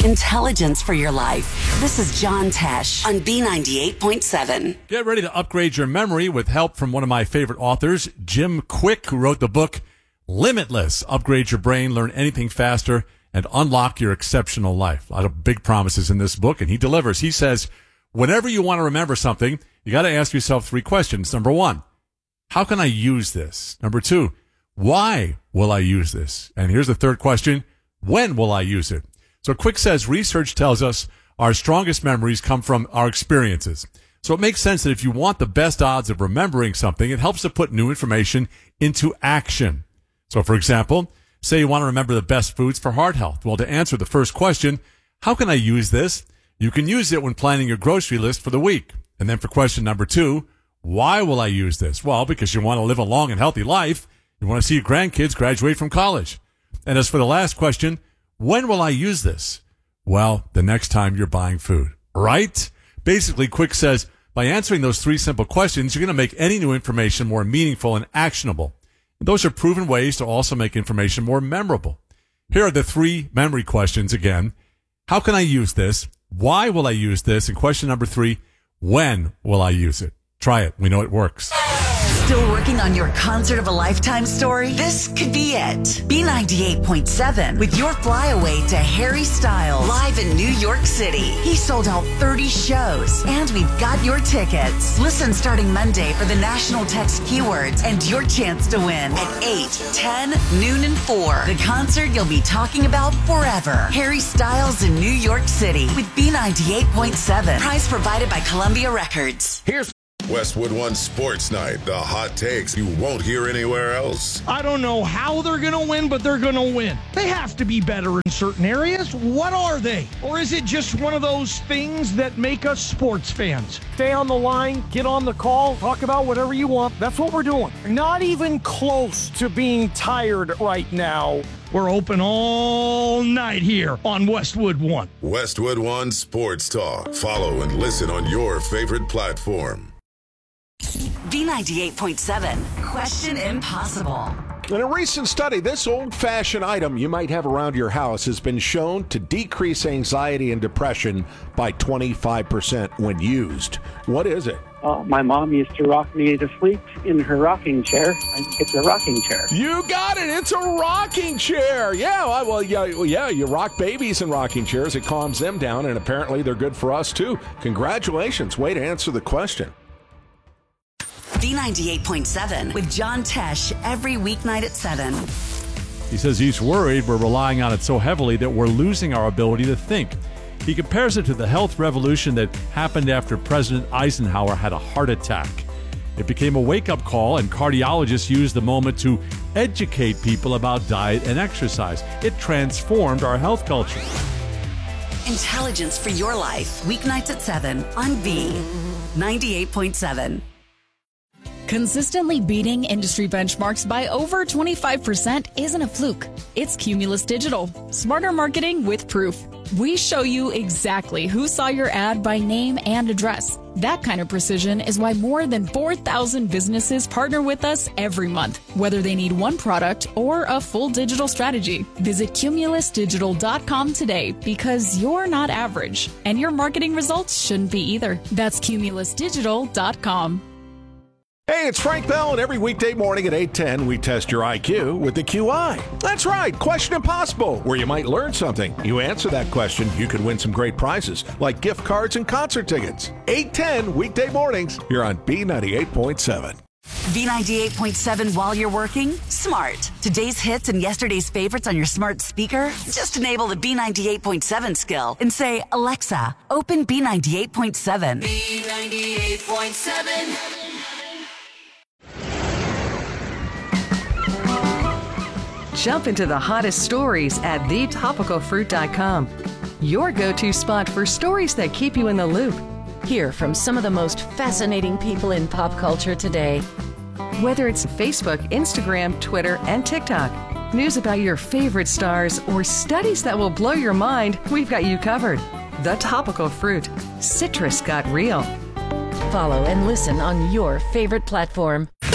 Intelligence for your life. This is John Tesh on B98.7. Get ready to upgrade your memory with help from one of my favorite authors, Jim Quick, who wrote the book Limitless. Upgrade your brain, learn anything faster, and unlock your exceptional life. A lot of big promises in this book, and he delivers. He says, whenever you want to remember something, you got to ask yourself 3 questions. Number 1, how can I use this? Number 2, why will I use this? And here's the 3rd question, when will I use it? So Quick says research tells us our strongest memories come from our experiences. So it makes sense that if you want the best odds of remembering something, it helps to put new information into action. So for example, say you want to remember the best foods for heart health. Well, to answer the first question, how can I use this? You can use it when planning your grocery list for the week. And then for question number 2, why will I use this? Well, because you want to live a long and healthy life. You want to see your grandkids graduate from college. And as for the last question, when will I use this? Well, the next time you're buying food, right? Basically, Quick says, by answering those 3 simple questions, you're going to make any new information more meaningful and actionable. And those are proven ways to also make information more memorable. Here are the 3 memory questions again. How can I use this? Why will I use this? And question number 3, when will I use it? Try it. We know it works. Still working on your concert of a lifetime story? This could be it. B98.7 with your flyaway to Harry Styles live in New York City. He sold out 30 shows and we've got your tickets. Listen starting Monday for the national text keywords and your chance to win at 8, 10, noon, and 4. The concert you'll be talking about forever. Harry Styles in New York City with B98.7. Prize provided by Columbia Records. Here's Westwood One Sports Night, the hot takes you won't hear anywhere else. I don't know how they're going to win, but they're going to win. They have to be better in certain areas. What are they? Or is it just one of those things that make us sports fans? Stay on the line, get on the call, talk about whatever you want. That's what we're doing. Not even close to being tired right now. We're open all night here on Westwood One. Westwood One Sports Talk. Follow and listen on your favorite platform. B98.7, Question Impossible. In a recent study, this old-fashioned item you might have around your house has been shown to decrease anxiety and depression by 25% when used. What is it? My mom used to rock me to sleep in her rocking chair. It's a rocking chair. You got it. It's a rocking chair. Yeah, you rock babies in rocking chairs. It calms them down, and apparently they're good for us, too. Congratulations. Way to answer the question. B98.7 with John Tesh every weeknight at 7. He says he's worried we're relying on it so heavily that we're losing our ability to think. He compares it to the health revolution that happened after President Eisenhower had a heart attack. It became a wake-up call, and cardiologists used the moment to educate people about diet and exercise. It transformed our health culture. Intelligence for your life, weeknights at 7 on B98.7. Consistently beating industry benchmarks by over 25% isn't a fluke. It's Cumulus Digital. Smarter marketing with proof. We show you exactly who saw your ad by name and address. That kind of precision is why more than 4,000 businesses partner with us every month, whether they need one product or a full digital strategy. Visit cumulusdigital.com today because you're not average, and your marketing results shouldn't be either. That's cumulusdigital.com. Hey, it's Frank Bell, and every weekday morning at 8:10, we test your IQ with the QI. That's right, Question Impossible, where you might learn something. You answer that question, you could win some great prizes, like gift cards and concert tickets. 8:10, weekday mornings, here on B98.7. B98.7 while you're working? Smart. Today's hits and yesterday's favorites on your smart speaker? Just enable the B98.7 skill and say, Alexa, open B98.7. B98.7. Jump into the hottest stories at thetopicalfruit.com. Your go-to spot for stories that keep you in the loop. Hear from some of the most fascinating people in pop culture today. Whether it's Facebook, Instagram, Twitter, and TikTok, news about your favorite stars, or studies that will blow your mind, we've got you covered. The Topical Fruit. Citrus got real. Follow and listen on your favorite platform.